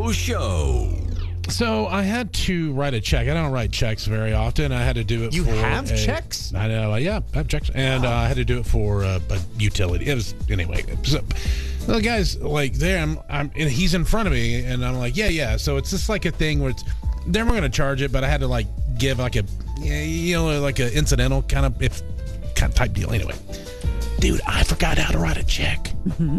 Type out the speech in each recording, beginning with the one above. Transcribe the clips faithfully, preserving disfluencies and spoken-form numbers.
Show Show. So I had to write a check. I don't write checks very often. I had to do it You for have a, checks? I know. uh, Yeah, I have checks. And Wow. uh, I had to do it for uh, a utility. It was, anyway. So, the guy's like there, I'm, I'm, and he's in front of me, and I'm like, yeah, yeah. So it's just like a thing where it's, they're not going to charge it, but I had to like give like a, you know, like a incidental kind of, if, kind of type deal. Anyway, dude, I forgot how to write a check.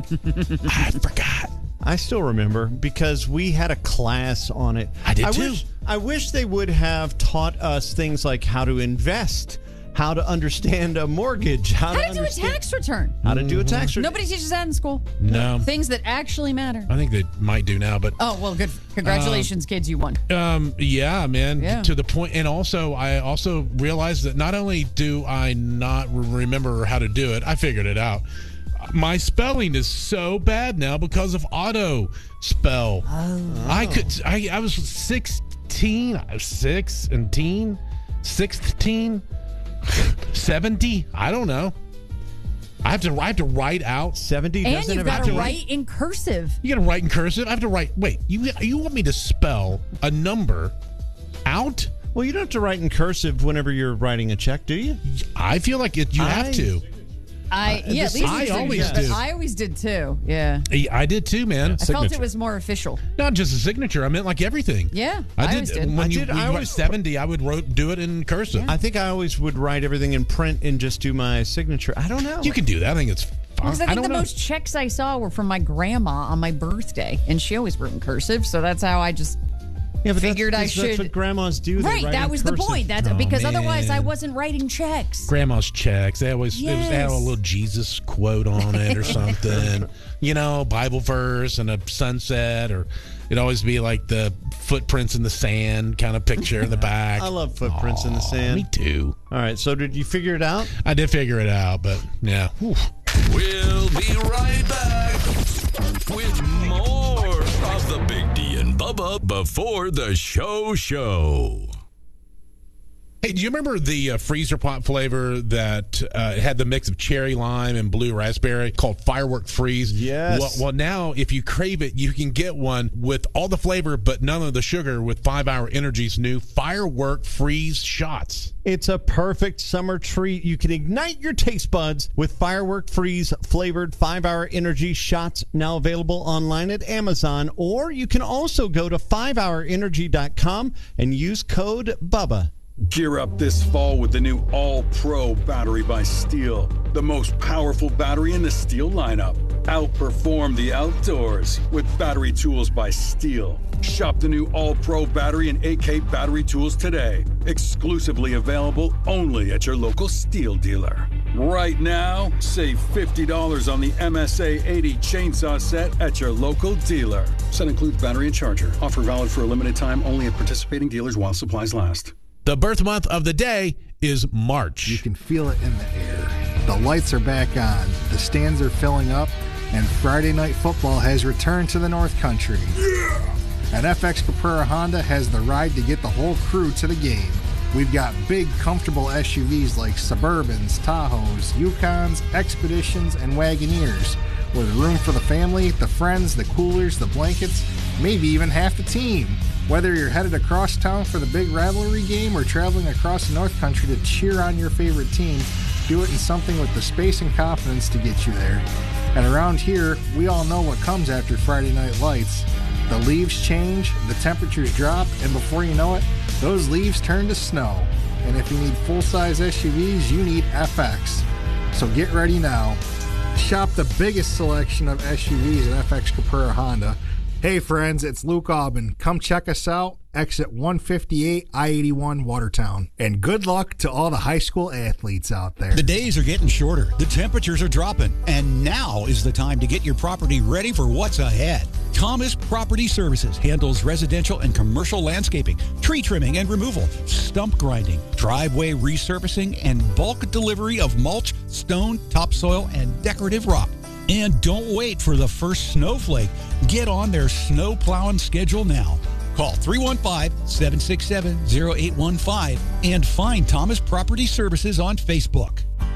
I forgot. I still remember because we had a class on it. I did I too. Wish, I wish they would have taught us things like how to invest, how to understand a mortgage, how, How to to do a understand- tax return. how to do a tax return. Nobody teaches that in school. No. Things that actually matter. I think they might do now, but Oh, well, good. Congratulations, kids. You won. Um, yeah, man. Yeah. To the point, and also, I also realized that not only do I not re- remember how to do it, I figured it out. My spelling is so bad now because of auto spell. Oh. I could. I, I was sixteen. I was six and teen, sixteen, seventy. I don't know. I have to. I have to write out. seventy And doesn't you've have got to to write in cursive. You got to write in cursive. I have to write. Wait, you you want me to spell a number out? Well, you don't have to write in cursive whenever you're writing a check, do you? I feel like it. You I- have to. I yeah, this- Lisa I did, always but do. I always did too. Yeah. I did too, man. I felt it was more official. Not just a signature. I meant like everything. Yeah, I I did. always did. When I you, did, when I you were always- seventy, I would wrote, do it in cursive. I think I always would write everything in print and just do my signature. I don't know. You can do that. I think it's fine. Because I think don't the know. most checks I saw were from my grandma on my birthday, and she always wrote in cursive, so that's how I just yeah, but figured I that's, that's should- what grandmas do. They right. write That in was the cursive. point. That's Oh, because otherwise I man. wasn't writing checks. Grandma's checks. They always it was, they had a Yes. little Jesus quote on it or something. You know, Bible verse and a sunset, or it'd always be like the footprints in the sand kind of picture in the back. I love footprints in the Aw, sand. Me too. All right, so did you figure it out? I did figure it out, but yeah. Whew. We'll be right back with more of the Big D and Bubba before the show show. Hey, do you remember the uh, freezer pop flavor that uh, had the mix of cherry lime and blue raspberry called Firework Freeze? Yes. Well, well, now if you crave it, you can get one with all the flavor but none of the sugar with five hour Energy's new Firework Freeze shots. It's a perfect summer treat. You can ignite your taste buds with Firework Freeze flavored five hour energy shots, now available online at Amazon, or you can also go to five hour energy dot com and use code BUBBA. Gear up this fall with the new All-Pro battery by Steel, the most powerful battery in the Steel lineup. Outperform the outdoors with battery tools by Steel. Shop the new All-Pro battery and A K battery tools today. Exclusively available only at your local Steel dealer. Right now, save fifty dollars on the M S A eighty chainsaw set at your local dealer. Set includes battery and charger. Offer valid for a limited time only at participating dealers while supplies last. The birth month of the day is March. You can feel it in the air. The lights are back on, the stands are filling up, and Friday Night Football has returned to the North Country. Yeah! And F X Caprera Honda has the ride to get the whole crew to the game. We've got big, comfortable S U Vs like Suburbans, Tahoes, Yukons, Expeditions, and Wagoneers, with room for the family, the friends, the coolers, the blankets, maybe even half the team. Whether you're headed across town for the big rivalry game or traveling across the North Country to cheer on your favorite team, do it in something with the space and confidence to get you there. And around here, we all know what comes after Friday Night Lights. The leaves change, the temperatures drop, and before you know it, those leaves turn to snow. And if you need full-size S U Vs, you need F X. So get ready now. Shop the biggest selection of S U Vs at F X Caprera Honda. Hey friends, it's Luke Aubin. Come check us out. Exit one fifty-eight, I eighty-one, Watertown. And good luck to all the high school athletes out there. The days are getting shorter, the temperatures are dropping, and now is the time to get your property ready for what's ahead. Thomas Property Services handles residential and commercial landscaping, tree trimming and removal, stump grinding, driveway resurfacing, and bulk delivery of mulch, stone, topsoil, and decorative rock. And don't wait for the first snowflake. Get on their snow plowing schedule now. Call three one five, seven six seven, zero eight one five and find Thomas Property Services on Facebook.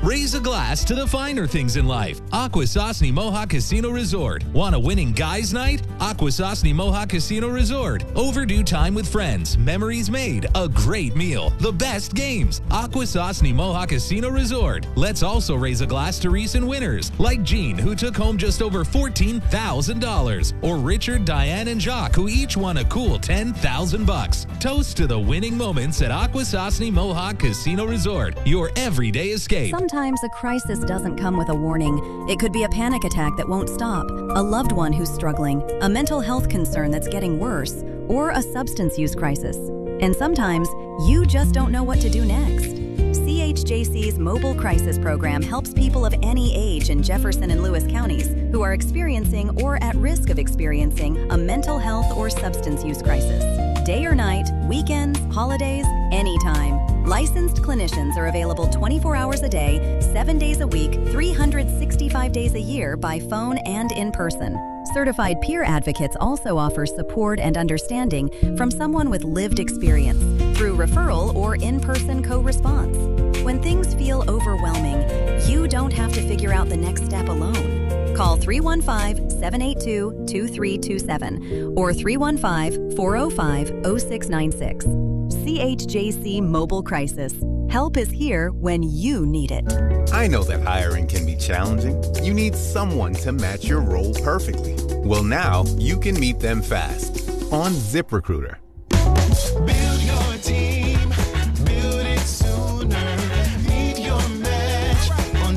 Raise a glass to the finer things in life. Akwesasne Mohawk Casino Resort. Want a winning guys' night? Akwesasne Mohawk Casino Resort. Overdue time with friends. Memories made. A great meal. The best games. Akwesasne Mohawk Casino Resort. Let's also raise a glass to recent winners, like Gene, who took home just over fourteen thousand dollars, or Richard, Diane, and Jacques, who each won a cool ten thousand bucks. Toast to the winning moments at Akwesasne Mohawk Casino Resort, your everyday escape. Sometimes a crisis doesn't come with a warning. It could be a panic attack that won't stop, a loved one who's struggling, a mental health concern that's getting worse, or a substance use crisis. And sometimes you just don't know what to do next. C H J C's Mobile Crisis Program helps people of any age in Jefferson and Lewis counties who are experiencing or at risk of experiencing a mental health or substance use crisis. Day or night, weekends, holidays, anytime. Licensed clinicians are available twenty-four hours a day, seven days a week, three hundred sixty-five days a year by phone and in person. Certified peer advocates also offer support and understanding from someone with lived experience through referral or in-person co-response. When things feel overwhelming, you don't have to figure out the next step alone. Call three one five, seven eight two, two three two seven or three one five, four oh five, oh six nine six. C H J C Mobile Crisis. Help is here when you need it. I know that hiring can be challenging. You need someone to match your role perfectly. Well, now you can meet them fast on ZipRecruiter. Build your team, build it sooner. Meet your match on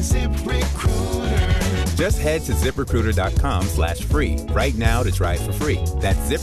ZipRecruiter. Just head to ZipRecruiter.com slash free right now to try it for free. That's Zip